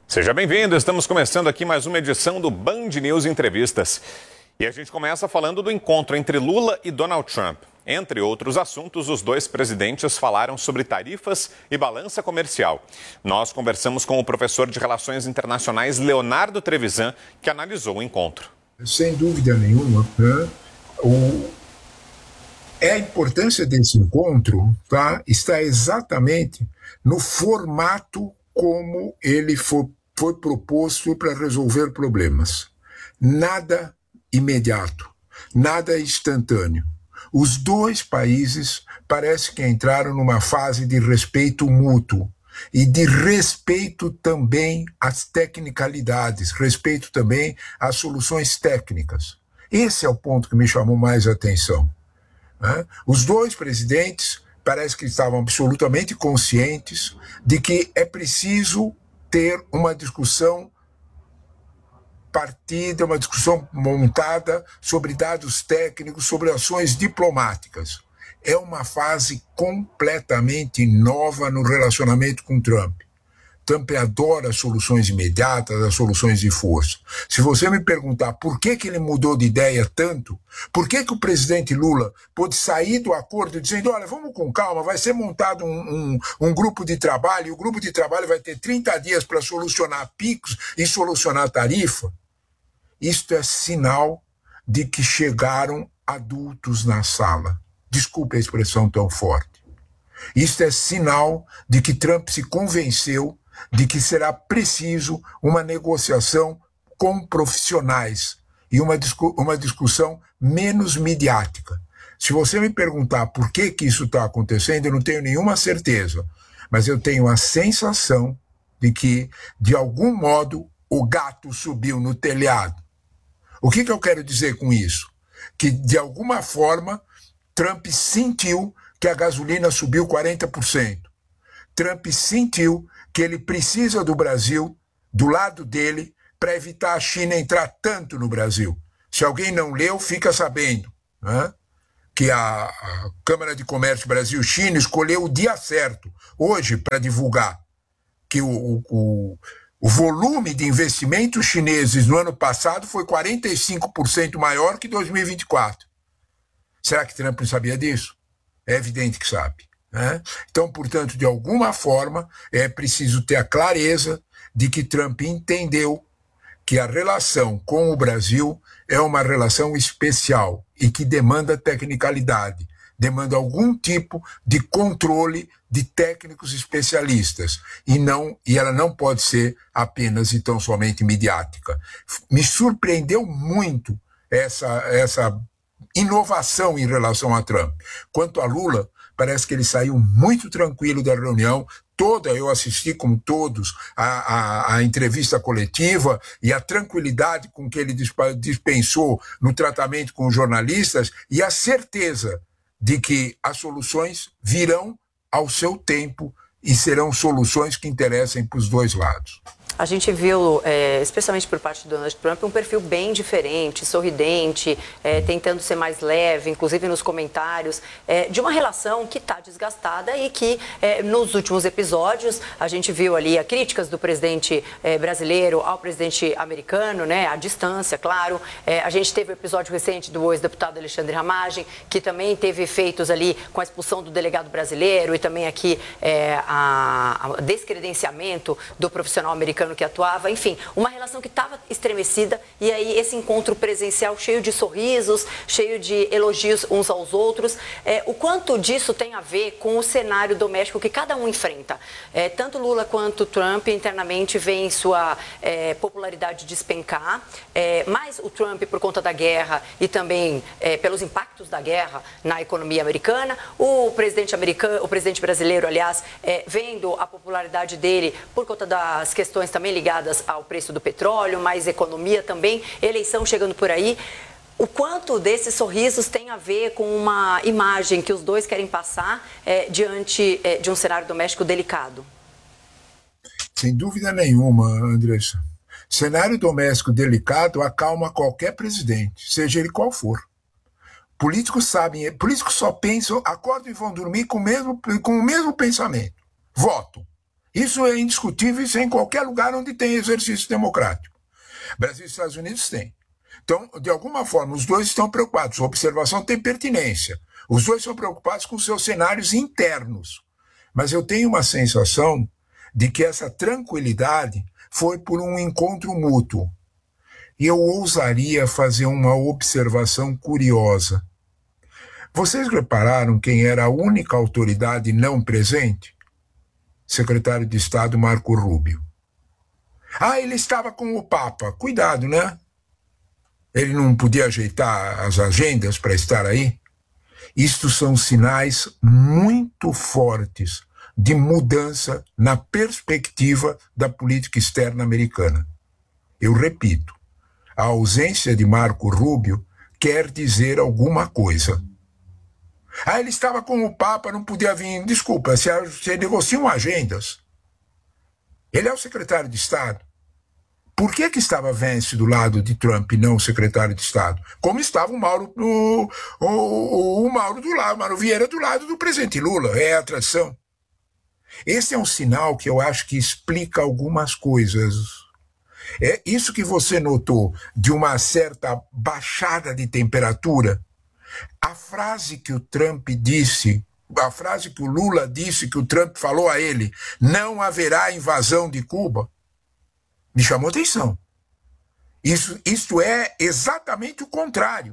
Seja bem-vindo, estamos começando aqui mais uma edição do Band News Entrevistas. E a gente começa falando do encontro entre Lula e Donald Trump. Entre outros assuntos, os dois presidentes falaram sobre tarifas e balança comercial. Nós conversamos com o professor de Relações Internacionais Leonardo Trevisan, que analisou o encontro. Sem dúvida nenhuma, a importância desse encontro está exatamente no formato como ele foi proposto para resolver problemas. Nada imediato, nada instantâneo. Os dois países parece que entraram numa fase de respeito mútuo e de respeito também às tecnicalidades, respeito também às soluções técnicas. Esse é o ponto que me chamou mais a atenção. Os dois presidentes parece que estavam absolutamente conscientes de que é preciso ter uma discussão partida, uma discussão montada sobre dados técnicos, sobre ações diplomáticas. É uma fase completamente nova no relacionamento com Trump. Trump adora as soluções imediatas, as soluções de força. Se você me perguntar por que ele mudou de ideia tanto, por que o presidente Lula pôde sair do acordo dizendo, olha, vamos com calma, vai ser montado um grupo de trabalho, e o grupo de trabalho vai ter 30 dias para solucionar picos e solucionar tarifa, isto é sinal de que chegaram adultos na sala. Desculpe a expressão tão forte. Isto é sinal de que Trump se convenceu de que será preciso uma negociação com profissionais e uma discussão menos midiática. Se você me perguntar por que isso está acontecendo, eu não tenho nenhuma certeza, mas eu tenho a sensação de que, de algum modo, o gato subiu no telhado. O que eu quero dizer com isso? Que, de alguma forma, Trump sentiu que a gasolina subiu 40%. Trump sentiu que ele precisa do Brasil, do lado dele, para evitar a China entrar tanto no Brasil. Se alguém não leu, fica sabendo, que a Câmara de Comércio Brasil-China escolheu o dia certo, hoje, para divulgar que o volume de investimentos chineses no ano passado foi 45% maior que 2024. Será que Trump não sabia disso? É evidente que sabe. Então, portanto, de alguma forma, é preciso ter a clareza de que Trump entendeu que a relação com o Brasil é uma relação especial e que demanda tecnicalidade, demanda algum tipo de controle de técnicos especialistas e ela não pode ser apenas e tão somente midiática. Me surpreendeu muito essa inovação em relação a Trump. Quanto a Lula, parece que ele saiu muito tranquilo da reunião toda, eu assisti como todos a entrevista coletiva e a tranquilidade com que ele dispensou no tratamento com os jornalistas e a certeza de que as soluções virão ao seu tempo e serão soluções que interessem para os dois lados. A gente viu, especialmente por parte do Donald Trump, um perfil bem diferente, sorridente, tentando ser mais leve, inclusive nos comentários, de uma relação que está desgastada e que, nos últimos episódios, a gente viu ali as críticas do presidente brasileiro ao presidente americano, à distância, claro. A gente teve o episódio recente do ex-deputado Alexandre Ramagem, que também teve efeitos ali com a expulsão do delegado brasileiro e também aqui a descredenciamento do profissional americano que atuava, enfim, uma relação que estava estremecida e aí esse encontro presencial cheio de sorrisos, cheio de elogios uns aos outros. O quanto disso tem a ver com o cenário doméstico que cada um enfrenta? Tanto Lula quanto Trump internamente veem sua popularidade despencar, mas o Trump por conta da guerra e também pelos impactos da guerra na economia americana, o presidente brasileiro, aliás, vendo a popularidade dele por conta das questões também ligadas ao preço do petróleo, mais economia também, eleição chegando por aí. O quanto desses sorrisos tem a ver com uma imagem que os dois querem passar diante de um cenário doméstico delicado? Sem dúvida nenhuma, Andressa. Cenário doméstico delicado acalma qualquer presidente, seja ele qual for. Políticos sabem, políticos só pensam, acordam e vão dormir com o mesmo pensamento. Voto. Isso é indiscutível, isso é em qualquer lugar onde tem exercício democrático. Brasil e Estados Unidos têm. Então, de alguma forma, os dois estão preocupados. A observação tem pertinência. Os dois são preocupados com seus cenários internos. Mas eu tenho uma sensação de que essa tranquilidade foi por um encontro mútuo. E eu ousaria fazer uma observação curiosa. Vocês repararam quem era a única autoridade não presente? Secretário de Estado Marco Rubio. Ele estava com o Papa. Cuidado, né? Ele não podia ajeitar as agendas para estar aí? Isto são sinais muito fortes de mudança na perspectiva da política externa americana. Eu repito, a ausência de Marco Rubio quer dizer alguma coisa. Ele estava com o Papa, não podia vir. Desculpa, se negociam agendas. Ele é o secretário de Estado. Por que estava Vance do lado de Trump e não o secretário de Estado? Como estava o Mauro Vieira do lado do presidente Lula. É a tradição. Esse é um sinal que eu acho que explica algumas coisas. É isso que você notou de uma certa baixada de temperatura. A frase que o Trump disse, a frase que o Lula disse, que o Trump falou a ele, não haverá invasão de Cuba, me chamou atenção. Isso é exatamente o contrário.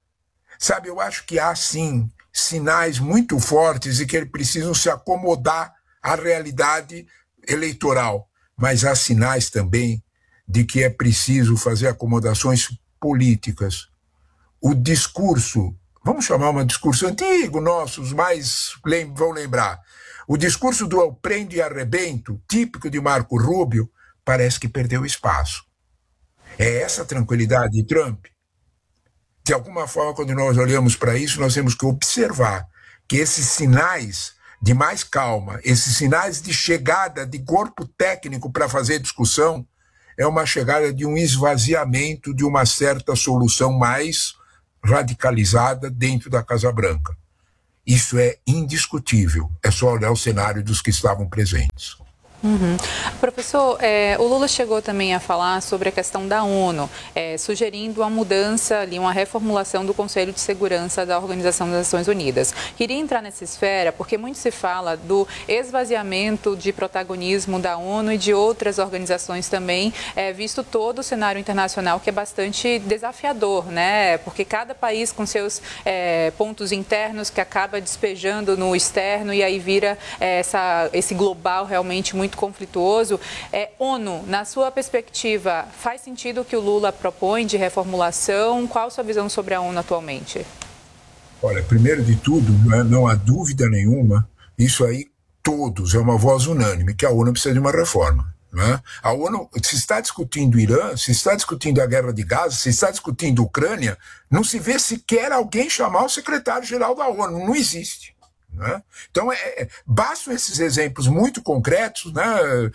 Sabe, eu acho que há, sim, sinais muito fortes e que eles precisam se acomodar à realidade eleitoral. Mas há sinais também de que é preciso fazer acomodações políticas. O discurso, vamos chamar um discurso antigo, nossos mais vão lembrar, o discurso do eu prendo e arrebento, típico de Marco Rubio, parece que perdeu espaço. É essa tranquilidade de Trump? De alguma forma, quando nós olhamos para isso, nós temos que observar que esses sinais de mais calma, esses sinais de chegada de corpo técnico para fazer discussão, é uma chegada de um esvaziamento de uma certa solução mais radicalizada dentro da Casa Branca. Isso é indiscutível. É só olhar o cenário dos que estavam presentes. Professor, o Lula chegou também a falar sobre a questão da ONU, sugerindo uma mudança, ali, uma reformulação do Conselho de Segurança da Organização das Nações Unidas. Queria entrar nessa esfera porque muito se fala do esvaziamento de protagonismo da ONU e de outras organizações também, visto todo o cenário internacional que é bastante desafiador, né? Porque cada país com seus pontos internos que acaba despejando no externo e aí vira esse global realmente muito conflituoso. ONU, na sua perspectiva, faz sentido o que o Lula propõe de reformulação? Qual a sua visão sobre a ONU atualmente? Olha, primeiro de tudo, não há dúvida nenhuma, isso aí todos, é uma voz unânime, que a ONU precisa de uma reforma. Né? A ONU, se está discutindo o Irã, se está discutindo a guerra de Gaza, se está discutindo a Ucrânia, não se vê sequer alguém chamar o secretário-geral da ONU, não existe. Né? Então, bastam esses exemplos muito concretos, né,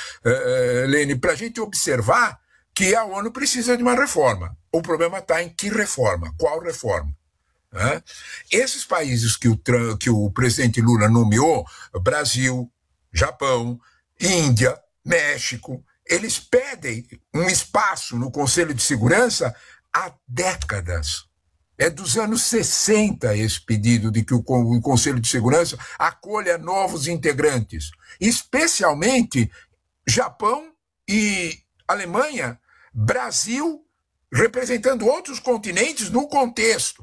Lene, para a gente observar que a ONU precisa de uma reforma. O problema está em que reforma, qual reforma. Né? Esses países que o presidente Lula nomeou, Brasil, Japão, Índia, México, eles pedem um espaço no Conselho de Segurança há décadas. É dos anos 60 esse pedido de que o Conselho de Segurança acolha novos integrantes, especialmente Japão e Alemanha, Brasil, representando outros continentes no contexto.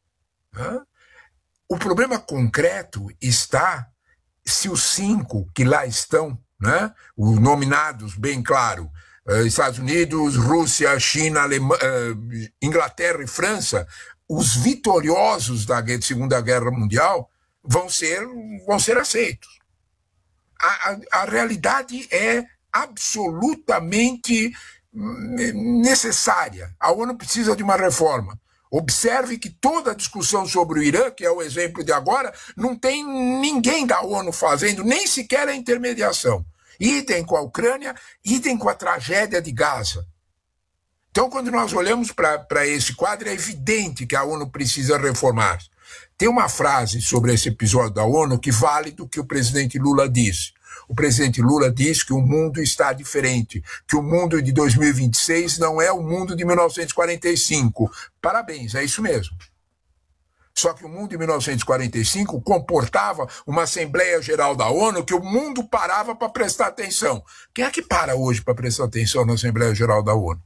O problema concreto está se os 5 que lá estão, né, os nominados, bem claro, Estados Unidos, Rússia, China, Inglaterra e França, os vitoriosos da Segunda Guerra Mundial vão ser aceitos. A realidade é absolutamente necessária. A ONU precisa de uma reforma. Observe que toda a discussão sobre o Irã, que é o exemplo de agora, não tem ninguém da ONU fazendo nem sequer a intermediação. Idem com a Ucrânia, idem com a tragédia de Gaza. Então, quando nós olhamos para esse quadro, é evidente que a ONU precisa reformar. Tem uma frase sobre esse episódio da ONU que vale do que o presidente Lula disse. o presidente Lula diz que o mundo está diferente, que o mundo de 2026 não é o mundo de 1945. Parabéns, é isso mesmo. Só que o mundo de 1945 comportava uma Assembleia Geral da ONU que o mundo parava para prestar atenção. Quem é que para hoje para prestar atenção na Assembleia Geral da ONU?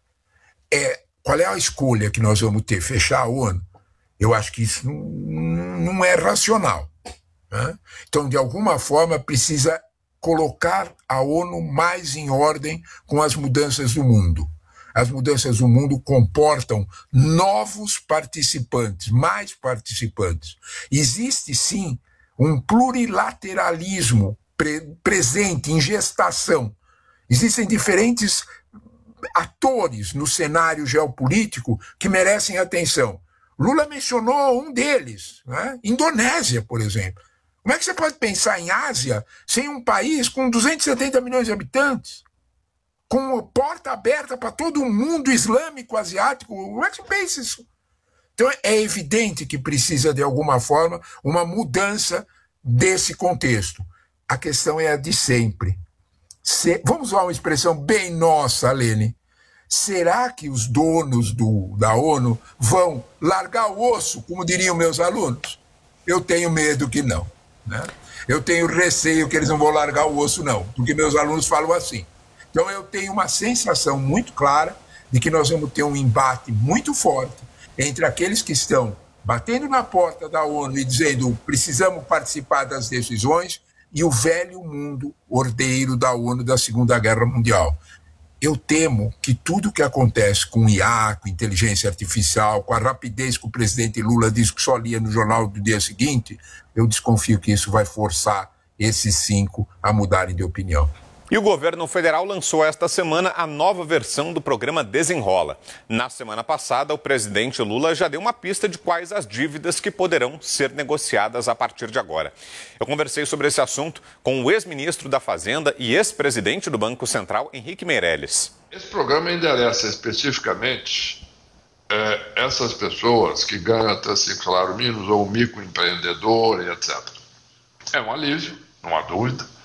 Qual é a escolha que nós vamos ter? Fechar a ONU? Eu acho que isso não é racional. Né? Então, de alguma forma, precisa colocar a ONU mais em ordem com as mudanças do mundo. As mudanças do mundo comportam novos participantes, mais participantes. Existe, sim, um plurilateralismo presente, em gestação. Existem diferentes atores no cenário geopolítico que merecem atenção. Lula mencionou um deles, né? Indonésia, por exemplo. Como é que você pode pensar em Ásia sem um país com 270 milhões de habitantes? Com porta aberta para todo o mundo islâmico, asiático? Como é que você pensa isso? Então é evidente que precisa, de alguma forma, uma mudança desse contexto. A questão é a de sempre. Vamos usar uma expressão bem nossa, Lene. Será que os donos da ONU vão largar o osso, como diriam meus alunos? Eu tenho medo que não. Né? Eu tenho receio que eles não vão largar o osso, não, porque meus alunos falam assim. Então eu tenho uma sensação muito clara de que nós vamos ter um embate muito forte entre aqueles que estão batendo na porta da ONU e dizendo precisamos participar das decisões e o velho mundo ordeiro da ONU da Segunda Guerra Mundial. Eu temo que tudo o que acontece com IA, com inteligência artificial, com a rapidez que o presidente Lula diz que só lia no jornal do dia seguinte, eu desconfio que isso vai forçar esses 5 a mudarem de opinião. E o governo federal lançou esta semana a nova versão do programa Desenrola. Na semana passada, o presidente Lula já deu uma pista de quais as dívidas que poderão ser negociadas a partir de agora. Eu conversei sobre esse assunto com o ex-ministro da Fazenda e ex-presidente do Banco Central, Henrique Meirelles. Esse programa endereça especificamente essas pessoas que ganham até 5 salários mínimos ou microempreendedor e etc. É um alívio, não há dúvida.